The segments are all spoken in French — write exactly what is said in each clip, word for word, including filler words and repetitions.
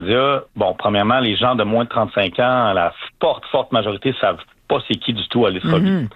médias, bon, premièrement, les gens de moins de trente-cinq ans, la forte, forte majorité, savent pas c'est qui du tout Alice Robbie. Mm-hmm.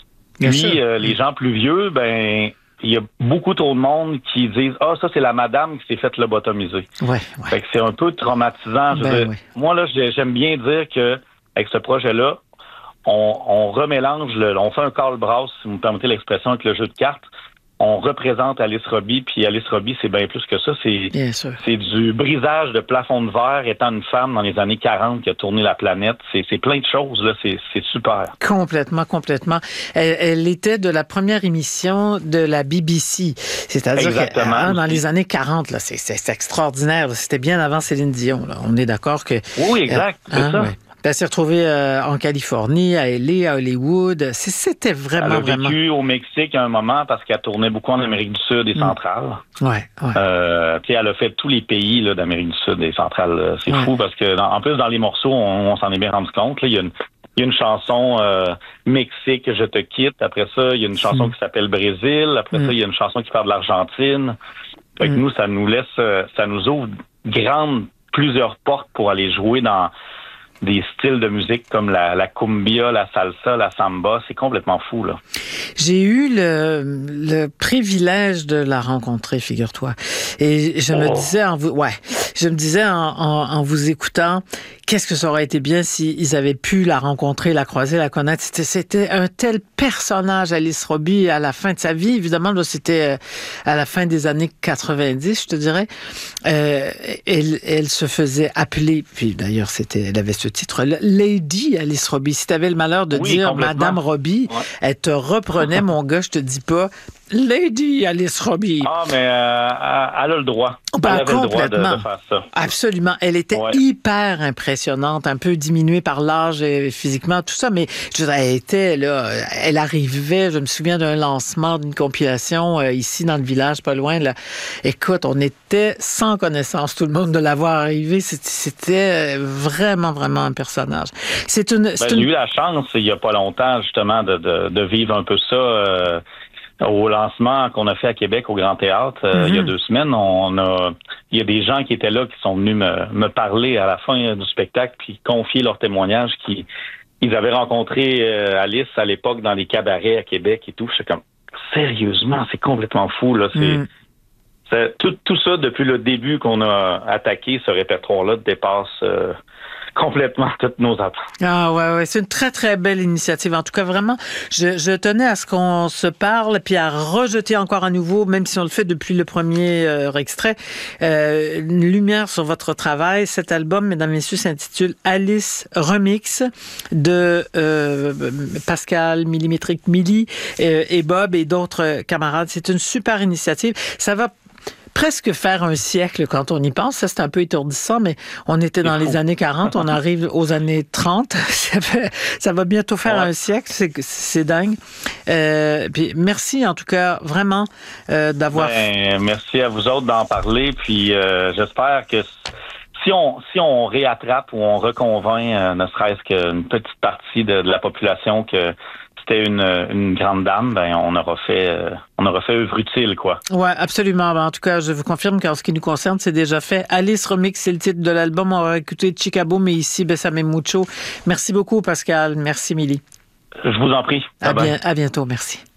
Puis, euh, les gens plus vieux, ben, il y a beaucoup trop de monde qui disent « Ah, ça, c'est la madame qui s'est faite lobotomiser. » Ouais, ouais. Fait que c'est un peu traumatisant. Je Ben, veux dire, ouais. moi, là, j'aime bien dire que avec ce projet-là, on, on remélange, le, on fait un call brass, si vous me permettez l'expression, avec le jeu de cartes. On représente Alice Robbie, puis Alice Robbie, c'est bien plus que ça. C'est, c'est du brisage de plafond de verre étant une femme dans les années quarante qui a tourné la planète. C'est, c'est plein de choses, là. C'est, c'est super. Complètement, complètement. Elle, elle était de la première émission de la B B C. C'est-à-dire Exactement, que hein, dans les années quarante, là, c'est, c'est, c'est extraordinaire. Là. C'était bien avant Céline Dion. Là. On est d'accord que... Oui, exact. Euh, c'est hein, ça. Ouais. Elle s'est retrouvée euh, en Californie, à L A, à Hollywood. C'était vraiment, vraiment... Elle a vraiment... vécu au Mexique à un moment parce qu'elle tournait beaucoup en Amérique du Sud et centrale. Mmh. Ouais, ouais. Euh, puis elle a fait tous les pays là, d'Amérique du Sud et centrale. C'est ouais. fou parce que, dans, en plus, dans les morceaux, on, on s'en est bien rendu compte. Là, il y a une, il y a une chanson euh, Mexique, Je te quitte. Après ça, il y a une chanson mmh. qui s'appelle Brésil. Après mmh. ça, il y a une chanson qui parle de l'Argentine. Fait que mmh. nous, ça nous laisse, ça nous ouvre grandes, plusieurs portes pour aller jouer dans... des styles de musique comme la, la cumbia, la salsa, la samba. C'est complètement fou, là. J'ai eu le, le privilège de la rencontrer, figure-toi. Et je oh. me disais en vous, ouais, je me disais en, en, en vous écoutant, qu'est-ce que ça aurait été bien s'ils avaient pu la rencontrer, la croiser, la connaître. C'était, c'était un tel personnage, Alice Robbie, à la fin de sa vie. Évidemment, là, c'était à la fin des années quatre-vingt-dix, je te dirais. Euh, elle, elle se faisait appeler, puis d'ailleurs, c'était, elle avait ce titre, Lady Alice Robbie. Si tu avais le malheur de oui, dire Madame Robbie, ouais. elle te reprenait, mon gars, je te dis pas, Lady Alice Robbie. Ah, mais euh, elle a le droit. Ben, elle avait complètement. le droit de, de faire ça. Absolument. Elle était ouais. hyper impressionnante, un peu diminuée par l'âge et physiquement, tout ça, mais je veux dire, elle était là, elle arrivait, je me souviens d'un lancement d'une compilation euh, ici dans le village, pas loin. Là. Écoute, on était sans connaissance, tout le monde, de la voir arriver. C'était, c'était vraiment, vraiment un personnage. C'est une, c'est ben, une... J'ai eu la chance, il n'y a pas longtemps, justement, de, de, de vivre un peu ça. Euh... Au lancement qu'on a fait à Québec au Grand Théâtre euh, mm-hmm. il y a deux semaines, on a il y a des gens qui étaient là qui sont venus me, me parler à la fin du spectacle puis confier leur témoignage qui ils avaient rencontré euh, Alice à l'époque dans les cabarets à Québec et tout. Je suis comme sérieusement, c'est complètement fou là. C'est, mm. c'est tout, tout ça depuis le début qu'on a attaqué ce répertoire-là dépasse. Euh, complètement toutes nos attentes. Ah ouais, ouais, c'est une très, très belle initiative. En tout cas, vraiment, je, je tenais à ce qu'on se parle puis à rejeter encore à nouveau, même si on le fait depuis le premier euh, extrait, euh, une lumière sur votre travail. Cet album, mesdames et messieurs, s'intitule Alice Remix de euh, Pascal Millimétrique Milly euh, et Bob et d'autres camarades. C'est une super initiative. Ça va presque faire un siècle quand on y pense. Ça, c'est un peu étourdissant, mais on était dans les années quarante, on arrive aux années trente. Ça, fait, ça va bientôt faire ouais. un siècle. C'est, c'est dingue. Euh, puis merci, en tout cas, vraiment, euh, d'avoir... Ben, merci à vous autres d'en parler. Puis euh, j'espère que si on si on réattrape ou on reconvainc, euh, ne serait-ce qu'une petite partie de, de la population que c'était une, une grande dame, ben on aura fait euh, on aura fait œuvre utile, quoi. Ouais, absolument. Ben, en tout cas, je vous confirme qu'en ce qui nous concerne, c'est déjà fait. Alice Remix, c'est le titre de l'album. On va écouter Chicago, mais ici, Bessame Mucho. Merci beaucoup, Pascal. Merci, Milly. Je vous en prie. À, bien, à bientôt. Merci.